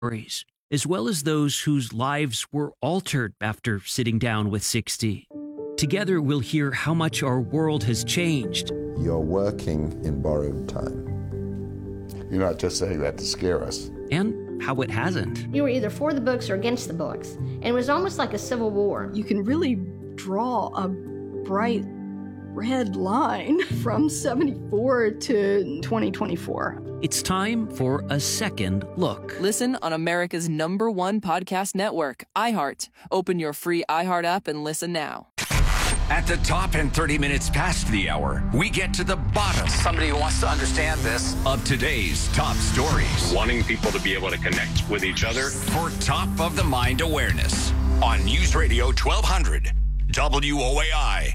stories, as well as those whose lives were altered after sitting down with 60. Together, we'll hear how much our world has changed. You're working in borrowed time. You're not just saying that to scare us. And how it hasn't. You were either for the books or against the books, and it was almost like a civil war. You can really draw a bright red line from 74 to 2024. It's time for a second look. Listen on America's #1 podcast network, iHeart. Open your free iHeart app and listen now. At the top and 30 minutes past the hour, we get to the bottom. Somebody who wants to understand this. Of today's top stories. Wanting people to be able to connect with each other. For top of the mind awareness on News Radio 1200 WOAI.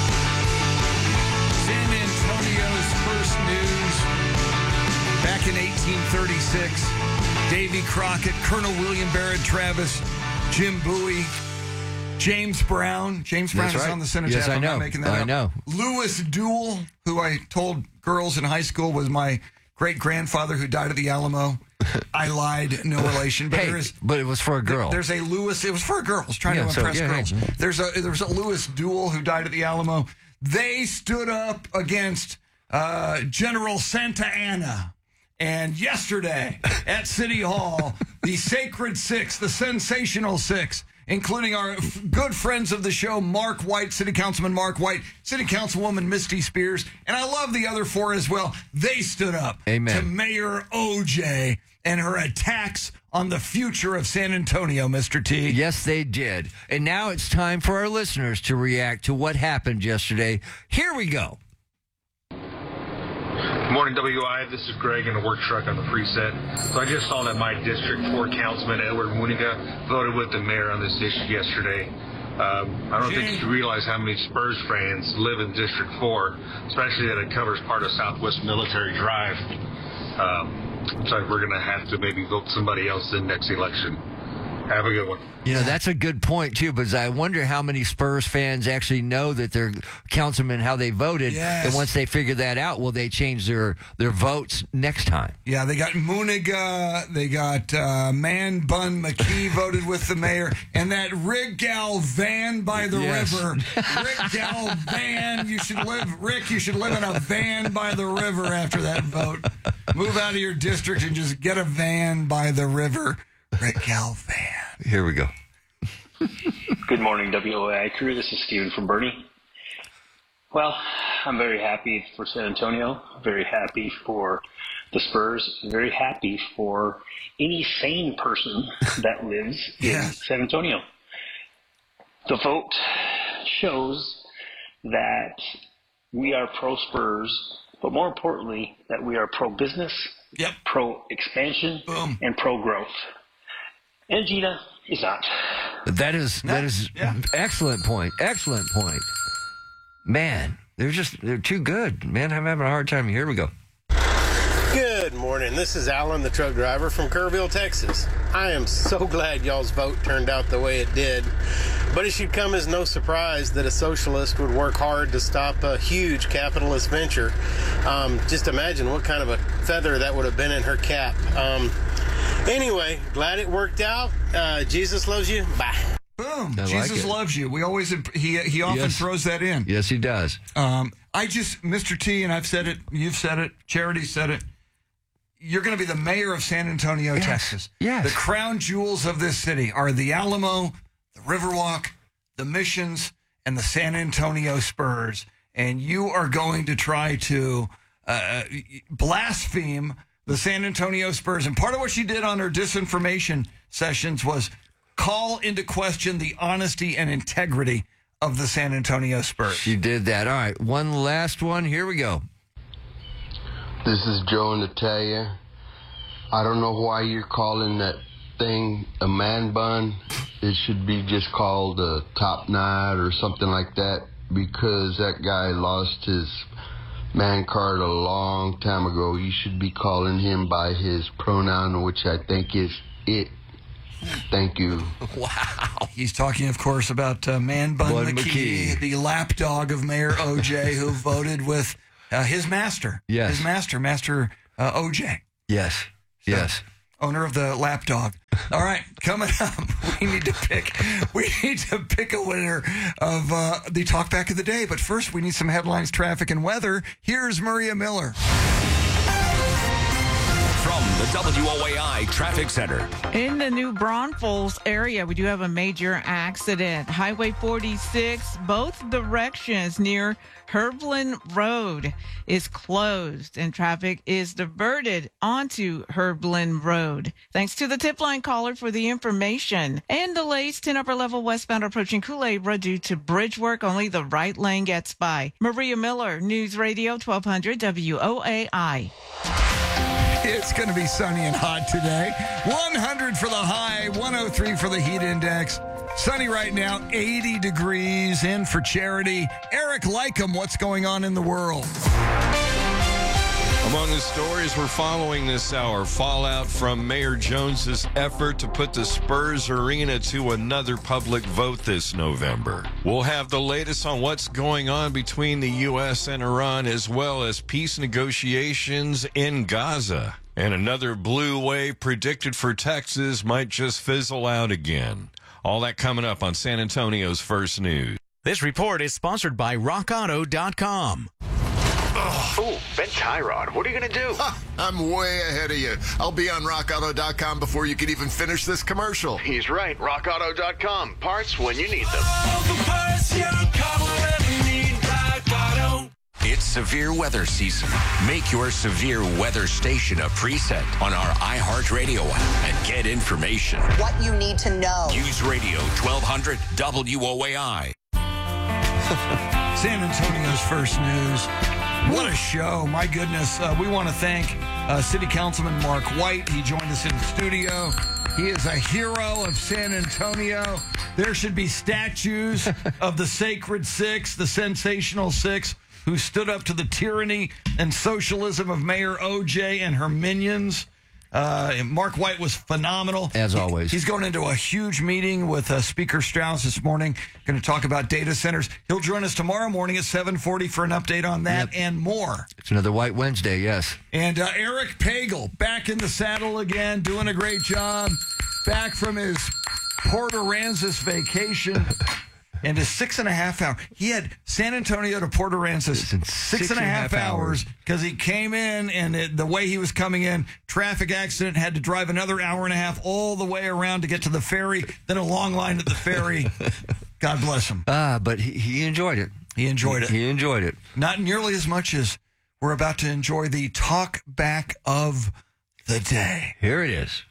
San Antonio's first news. Back in 1836, Davy Crockett, Colonel William Barrett Travis, Jim Bowie, James Brown. James Brown is on the cenotaph. Yes, I know. I'm not making that up. I know. Lewis Duell, who I told girls in high school was my great-grandfather who died at the Alamo. I lied, no relation. But but it was for a girl. There's a Lewis. It was for a girl. I was trying to impress girls. There's a Lewis Duell who died at the Alamo. They stood up against General Santa Anna. And yesterday at City Hall, the Sacred Six, the Sensational Six, including our good friends of the show, Mark White, City Councilman Mark White, City Councilwoman Misty Spears, and I love the other four as well. They stood up to Mayor OJ and her attacks on the future of San Antonio, Mr. T. Yes, they did. And now it's time for our listeners to react to what happened yesterday. Here we go. Good morning, WI. This is Greg in a work truck on the preset. So I just saw that my District 4 Councilman, Edward Muniga, voted with the mayor on this issue yesterday. I don't think you realize how many Spurs fans live in District 4, especially that it covers part of Southwest Military Drive. Looks like we're going to have to maybe vote somebody else in next election. Have a good one. You know, that's a good point, too, because I wonder how many Spurs fans actually know that their councilman, how they voted. Yes. And once they figure that out, will they change their votes next time? Yeah, they got Muniga, they got Man Bun McKee voted with the mayor, and that Rick Galvan by the river. Rick Galvan, you should live in a van by the river after that vote. Move out of your district and just get a van by the river. Rick Galvan. Here we go. Good morning, WOAI crew. This is Steven from Bernie. Well, I'm very happy for San Antonio, very happy for the Spurs, very happy for any sane person that lives in San Antonio. The vote shows that we are pro-Spurs, but more importantly, that we are pro-business, pro-expansion, and pro-growth. And Gina is not. That is excellent point. Excellent point. Man, they're too good. Man, I'm having a hard time. Here we go. Good morning. This is Alan, the truck driver from Kerrville, Texas. I am so glad y'all's vote turned out the way it did. But it should come as no surprise that a socialist would work hard to stop a huge capitalist venture. Just imagine what kind of a feather that would have been in her cap. Anyway, glad it worked out. Jesus loves you. Bye. Boom. Jesus loves you. We always he often throws that in. Yes, he does. Mr. T, and I've said it, you've said it, Charity said it. You're going to be the mayor of San Antonio, Texas. Yes. The crown jewels of this city are the Alamo, the Riverwalk, the Missions, and the San Antonio Spurs. And you are going to try to blaspheme the San Antonio Spurs. And part of what she did on her disinformation sessions was call into question the honesty and integrity of the San Antonio Spurs. She did that. All right, one last one. Here we go. This is Joe and Natalia. I don't know why you're calling that thing a man bun. It should be just called a top knot or something like that, because that guy lost his man card a long time ago. You should be calling him by his pronoun, which I think is it. Thank you. Wow. He's talking, of course, about Man Bun McKee, the lapdog of Mayor OJ, who voted with his master. Yes. His master OJ. Yes. Yes. owner of the lap dog. All right, coming up, we need to pick a winner of the Talkback of the Day. But first, we need some headlines, traffic, and weather. Here's Maria Miller. From the WOAI Traffic Center. In the New Braunfels area, we do have a major accident. Highway 46, both directions near Herblin Road is closed and traffic is diverted onto Herblin Road. Thanks to the tip line caller for the information. And delays 10 upper level westbound approaching Kool-Aid Road due to bridge work. Only the right lane gets by. Maria Miller, News Radio 1200 WOAI. It's going to be sunny and hot today. 100 for the high, 103 for the heat index. Sunny right now, 80 degrees. In for Charity. Eric Lycum, what's going on in the world? Among the stories we're following this hour, fallout from Mayor Jones's effort to put the Spurs Arena to another public vote this November. We'll have the latest on what's going on between the U.S. and Iran, as well as peace negotiations in Gaza. And another blue wave predicted for Texas might just fizzle out again. All that coming up on San Antonio's First News. This report is sponsored by RockAuto.com. Oh, Ben Tyrod, what are you going to do? I'm way ahead of you. I'll be on RockAuto.com before you can even finish this commercial. He's right. RockAuto.com. Parts when you need them. It's severe weather season. Make your severe weather station a preset on our iHeartRadio app and get information. What you need to know. News Radio 1200 WOAI. San Antonio's First News. What a show. My goodness. We want to thank City Councilman Mark White. He joined us in the studio. He is a hero of San Antonio. There should be statues of the Sacred Six, the Sensational Six, who stood up to the tyranny and socialism of Mayor OJ and her minions. Mark White was phenomenal. As always. He's going into a huge meeting with Speaker Strauss this morning. Going to talk about data centers. He'll join us tomorrow morning at 7:40 for an update on that and more. It's another White Wednesday, yes. And Eric Pagel back in the saddle again, doing a great job. Back from his Port Aransas vacation. And a 6.5 hour. He had San Antonio to Port Aransas 6.5 hours because he came in and the way he was coming in, traffic accident, had to drive another hour and a half all the way around to get to the ferry, then a long line at the ferry. God bless him. But he enjoyed it. He enjoyed it. He enjoyed it. Not nearly as much as we're about to enjoy the talk back of the day. Here it is.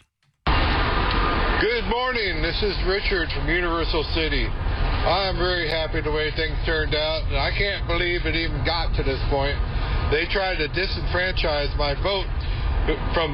Good morning. This is Richard from Universal City. I am very happy the way things turned out, and I can't believe it even got to this point. They tried to disenfranchise my vote from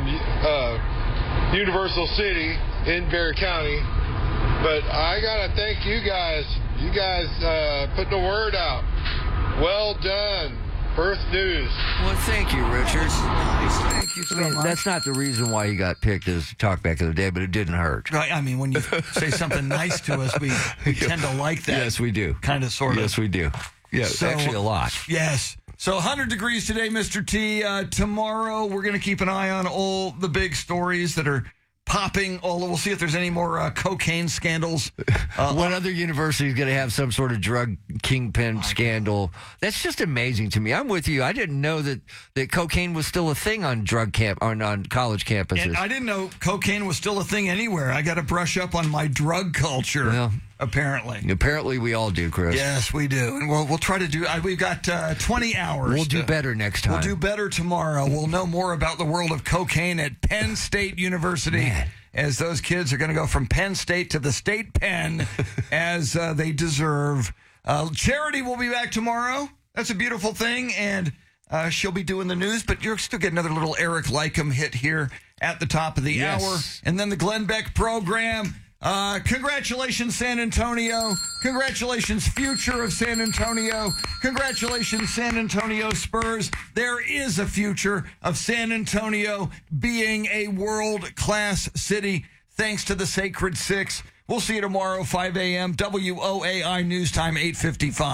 Universal City in Bexar County, but I gotta thank you guys. You guys put the word out. Well done. First News. Well, thank you, Richard. Nice. Thank you so much. That's not the reason why you got picked as Talkback of the Day, but it didn't hurt. Right. I mean, when you say something nice to us, we tend to like that. Yes, we do. Kind of, sort of. Yes, we do. Yeah, so, actually a lot. Yes. So 100 degrees today, Mr. T. Tomorrow, we're going to keep an eye on all the big stories that are popping. We'll see if there's any more cocaine scandals. What other university is going to have some sort of drug kingpin scandal? That's just amazing to me. I'm with you. I didn't know that cocaine was still a thing on on college campuses. And I didn't know cocaine was still a thing anywhere. I got to brush up on my drug culture. Well, apparently we all do, Chris. Yes, we do. And we'll try to do. We've got 20 hours. We'll do better next time. We'll do better tomorrow. We'll know more about the world of cocaine at Penn State University. Man. As those kids are going to go from Penn State to the state pen as they deserve. Charity will be back tomorrow. That's a beautiful thing. And she'll be doing the news. But you'll still get another little Eric Lycum hit here at the top of the hour. And then the Glenn Beck program. Congratulations, San Antonio. Congratulations, future of San Antonio. Congratulations, San Antonio Spurs. There is a future of San Antonio being a world-class city thanks to the Sacred Six. We'll see you tomorrow, 5 a.m. WOAI News Time, 8:55.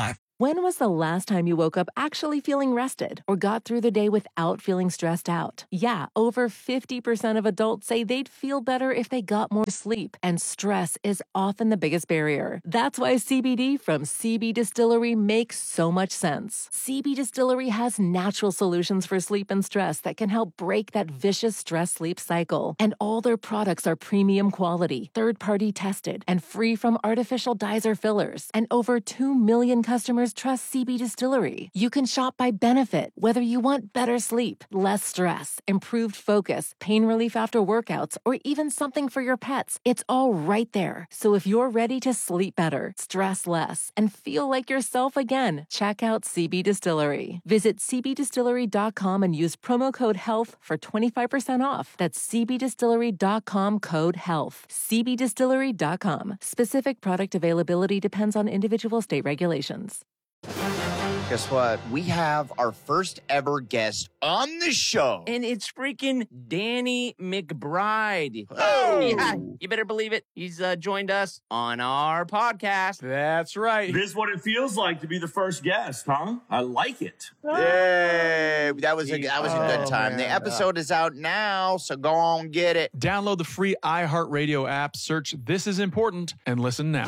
When was the last time you woke up actually feeling rested or got through the day without feeling stressed out? Yeah, over 50% of adults say they'd feel better if they got more sleep, and stress is often the biggest barrier. That's why CBD from CB Distillery makes so much sense. CB Distillery has natural solutions for sleep and stress that can help break that vicious stress-sleep cycle. And all their products are premium quality, third-party tested, and free from artificial dyes or fillers. And over 2 million customers trust CB Distillery. You can shop by benefit, whether you want better sleep, less stress, improved focus, pain relief after workouts, or even something for your pets. It's all right there. So if you're ready to sleep better, stress less, and feel like yourself again, check out CB Distillery. Visit cbdistillery.com and use promo code HEALTH for 25% off. That's cbdistillery.com, code HEALTH. cbdistillery.com. Specific product availability depends on individual state regulations. Guess what? We have our first ever guest on the show. And it's freaking Danny McBride. Oh! Yeah, you better believe it. He's joined us on our podcast. That's right. This is what it feels like to be the first guest, huh? I like it. Yay! That was a good time. Man. The episode is out now, so go on get it. Download the free iHeartRadio app, search This Is Important, and listen now.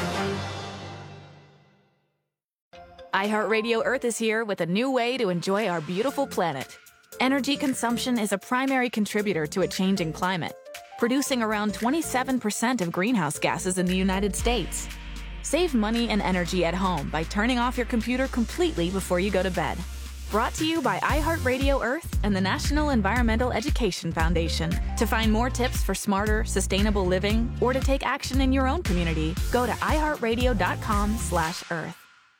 iHeartRadio Earth is here with a new way to enjoy our beautiful planet. Energy consumption is a primary contributor to a changing climate, producing around 27% of greenhouse gases in the United States. Save money and energy at home by turning off your computer completely before you go to bed. Brought to you by iHeartRadio Earth and the National Environmental Education Foundation. To find more tips for smarter, sustainable living, or to take action in your own community, go to iHeartRadio.com/Earth.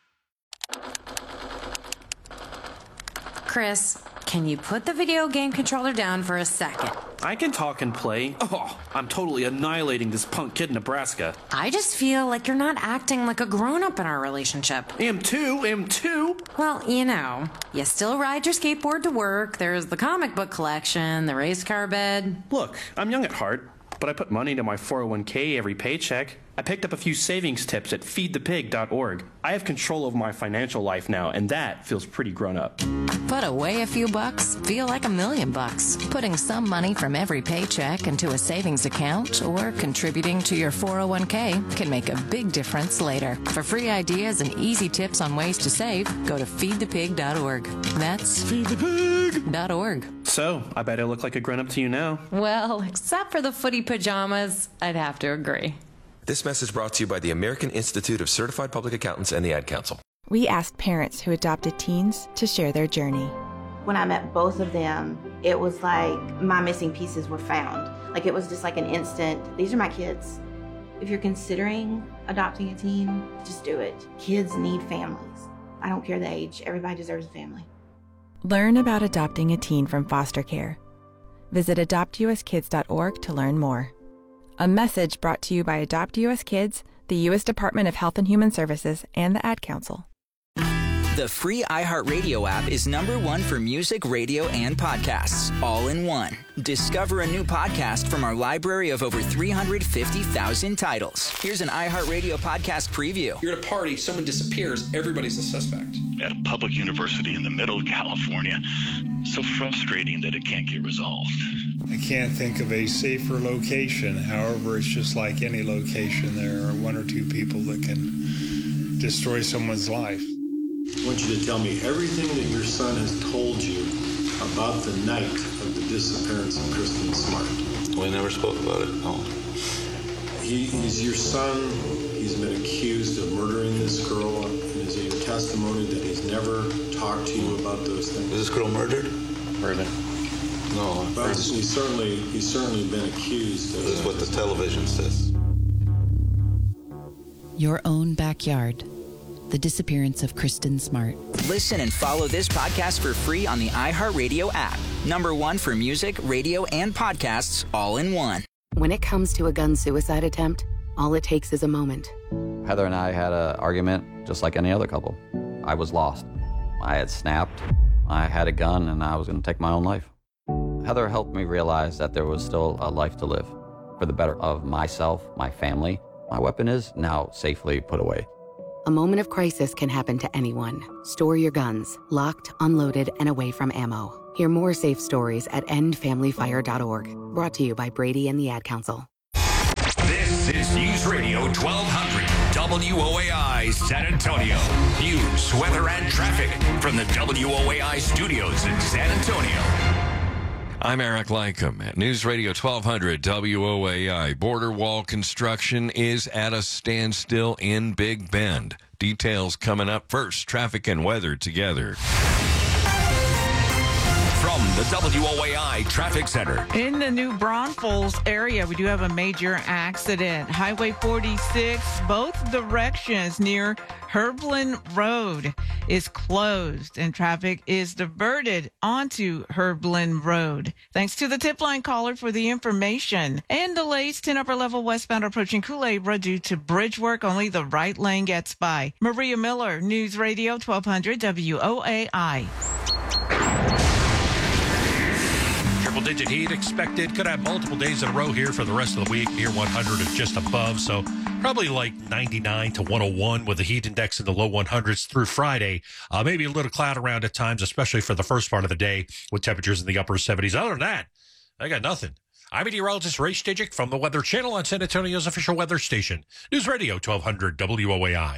Chris, can you put the video game controller down for a second? I can talk and play. Oh, I'm totally annihilating this punk kid in Nebraska. I just feel like you're not acting like a grown-up in our relationship. Am too. Well, you still ride your skateboard to work, there's the comic book collection, the race car bed. Look, I'm young at heart, but I put money into my 401k every paycheck. I picked up a few savings tips at feedthepig.org. I have control over my financial life now, and that feels pretty grown up. Put away a few bucks, feel like $1 million. Putting some money from every paycheck into a savings account or contributing to your 401k can make a big difference later. For free ideas and easy tips on ways to save, go to feedthepig.org. That's feedthepig.org. So, I bet I look like a grown-up to you now. Well, except for the footy pajamas, I'd have to agree. This message brought to you by the American Institute of Certified Public Accountants and the Ad Council. We asked parents who adopted teens to share their journey. When I met both of them, it was like my missing pieces were found. Like it was just like an instant, these are my kids. If you're considering adopting a teen, just do it. Kids need families. I don't care the age, everybody deserves a family. Learn about adopting a teen from foster care. Visit adoptuskids.org to learn more. A message brought to you by Adopt US Kids, the U.S. Department of Health and Human Services, and the Ad Council. The free iHeartRadio app is #1 for music, radio, and podcasts, all in one. Discover a new podcast from our library of over 350,000 titles. Here's an iHeartRadio podcast preview. You're at a party, someone disappears, everybody's a suspect. At a public university in the middle of California. So frustrating that it can't get resolved. I can't think of a safer location. However, it's just like any location. There are one or two people that can destroy someone's life. I want you to tell me everything that your son has told you about the night of the disappearance of Kristen Smart. We never spoke about it, no. He's your son. He's been accused of murdering this girl. And is it your testimony that he's never talked to you about those things? Was this girl murdered? Murdered. No. But he's certainly been accused of This is what the television says. Your own backyard. The disappearance of Kristen Smart. Listen and follow this podcast for free on the iHeartRadio app. #1 for music, radio, and podcasts, all in one. When it comes to a gun suicide attempt, all it takes is a moment. Heather and I had an argument just like any other couple. I was lost. I had snapped. I had a gun and I was going to take my own life. Heather helped me realize that there was still a life to live for the better of myself, my family. My weapon is now safely put away. A moment of crisis can happen to anyone. Store your guns, locked, unloaded, and away from ammo. Hear more safe stories at endfamilyfire.org. Brought to you by Brady and the Ad Council. This is News Radio 1200 WOAI San Antonio. News, weather, and traffic from the WOAI studios in San Antonio. I'm Eric Lycom at News Radio 1200 WOAI. Border wall construction is at a standstill in Big Bend. Details coming up first. Traffic and weather together. From the WOAI Traffic Center. In the New Braunfels area, we do have a major accident. Highway 46, both directions near Herblin Road is closed and traffic is diverted onto Herblin Road. Thanks to the tip line caller for the information. And delays 10 upper level westbound approaching Culebra due to bridge work. Only the right lane gets by. Maria Miller, News Radio 1200 WOAI. Triple-digit heat expected. Could have multiple days in a row here for the rest of the week, near 100 or just above. So probably like 99 to 101 with the heat index in the low 100s through Friday. Maybe a little cloud around at times, especially for the first part of the day with temperatures in the upper 70s. Other than that, I got nothing. I'm meteorologist Ray Stijik from the Weather Channel on San Antonio's official weather station. News Radio 1200 WOAI.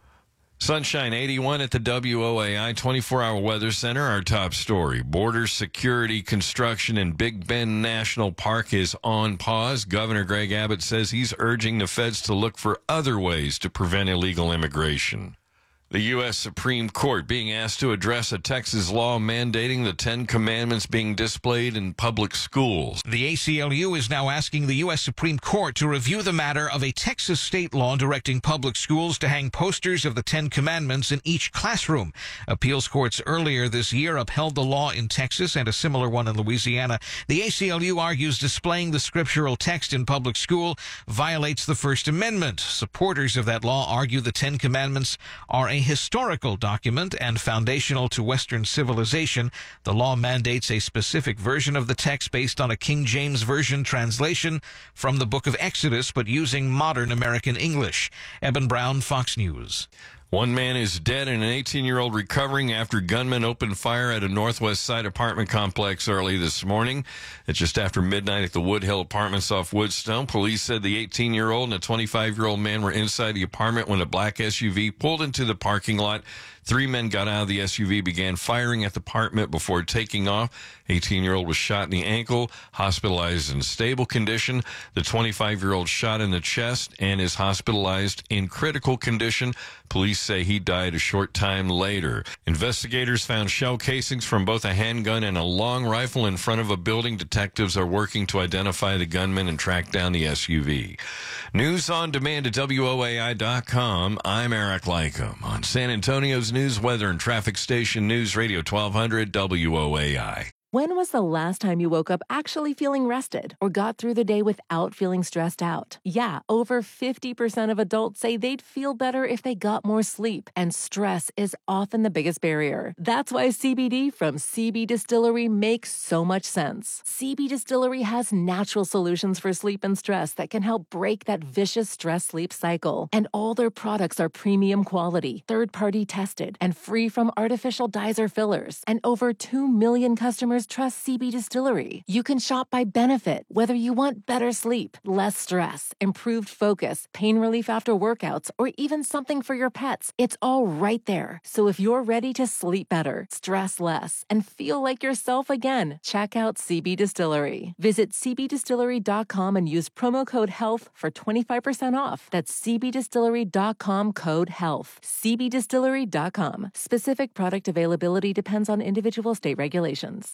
Sunshine 81 at the WOAI 24-hour weather center. Our top story. Border security construction in Big Bend National Park is on pause. Governor Greg Abbott says he's urging the feds to look for other ways to prevent illegal immigration. The U.S. Supreme Court being asked to address a Texas law mandating the Ten Commandments being displayed in public schools. The ACLU is now asking the U.S. Supreme Court to review the matter of a Texas state law directing public schools to hang posters of the Ten Commandments in each classroom. Appeals courts earlier this year upheld the law in Texas and a similar one in Louisiana. The ACLU argues displaying the scriptural text in public school violates the First Amendment. Supporters of that law argue the Ten Commandments are a historical document and foundational to Western civilization. The law mandates a specific version of the text based on a King James Version translation from the book of Exodus, but using modern American English. Eben Brown, Fox News. One man is dead and an 18-year-old recovering after gunmen opened fire at a Northwest Side apartment complex early this morning. At just after midnight at the Woodhill Apartments off Woodstone, police said the 18-year-old and a 25-year-old man were inside the apartment when a black SUV pulled into the parking lot. 3 men got out of the SUV, began firing at the apartment before taking off. 18-year-old was shot in the ankle, hospitalized in stable condition. The 25-year-old shot in the chest and is hospitalized in critical condition. Police say he died a short time later. Investigators found shell casings from both a handgun and a long rifle in front of a building. Detectives are working to identify the gunman and track down the SUV. News on demand at WOAI.com. I'm Eric Lycom on San Antonio's news, weather, and traffic station News Radio 1200 WOAI. When was the last time you woke up actually feeling rested or got through the day without feeling stressed out? Yeah, over 50% of adults say they'd feel better if they got more sleep, and stress is often the biggest barrier. That's why CBD from CB Distillery makes so much sense. CB Distillery has natural solutions for sleep and stress that can help break that vicious stress-sleep cycle. And all their products are premium quality, third-party tested, and free from artificial dyes or fillers. And over 2 million customers trust CB Distillery. You can shop by benefit, whether you want better sleep, less stress, improved focus, pain relief after workouts, or even something for your pets. It's all right there. So if you're ready to sleep better, stress less, and feel like yourself again, check out CB Distillery. Visit cbdistillery.com and use promo code HEALTH for 25% off. That's cbdistillery.com code HEALTH. cbdistillery.com. Specific product availability depends on individual state regulations.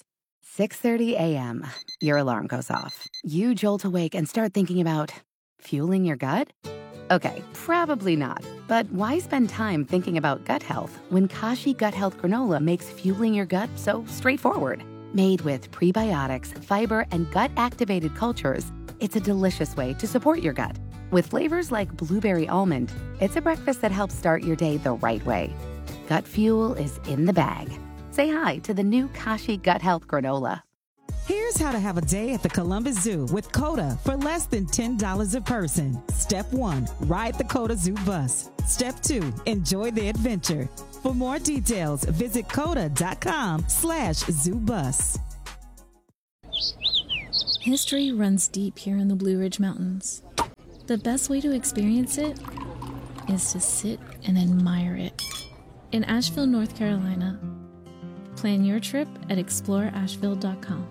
6:30 a.m. Your alarm goes off. You jolt awake and start thinking about fueling your gut? Okay, probably not. But why spend time thinking about gut health when Kashi Gut Health Granola makes fueling your gut so straightforward? Made with prebiotics, fiber, and gut-activated cultures, it's a delicious way to support your gut. With flavors like blueberry almond, it's a breakfast that helps start your day the right way. Gut fuel is in the bag. Say hi to the new Kashi Gut Health Granola. Here's how to have a day at the Columbus Zoo with COTA for less than $10 a person. Step 1, ride the COTA Zoo bus. Step 2, enjoy the adventure. For more details, visit COTA.com/zoobus. History runs deep here in the Blue Ridge Mountains. The best way to experience it is to sit and admire it. In Asheville, North Carolina. Plan your trip at exploreasheville.com.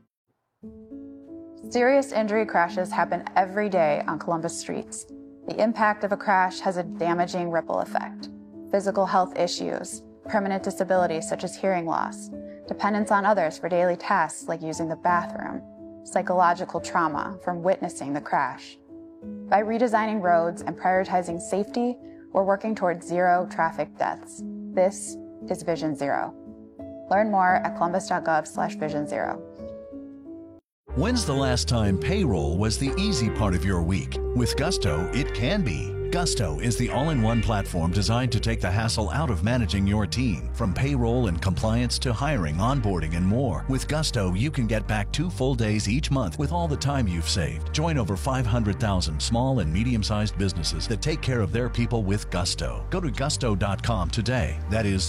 Serious injury crashes happen every day on Columbus streets. The impact of a crash has a damaging ripple effect. Physical health issues, permanent disabilities such as hearing loss, dependence on others for daily tasks like using the bathroom, psychological trauma from witnessing the crash. By redesigning roads and prioritizing safety, we're working towards zero traffic deaths. This is Vision Zero. Learn more at columbus.gov/Vision Zero. When's the last time payroll was the easy part of your week? With Gusto, it can be. Gusto is the all-in-one platform designed to take the hassle out of managing your team. From payroll and compliance to hiring, onboarding, and more. With Gusto, you can get back 2 full days each month with all the time you've saved. Join over 500,000 small and medium-sized businesses that take care of their people with Gusto. Go to gusto.com today. That is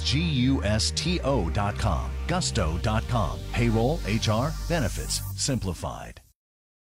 GUSTO.com. Gusto.com. Payroll, HR, benefits, simplified.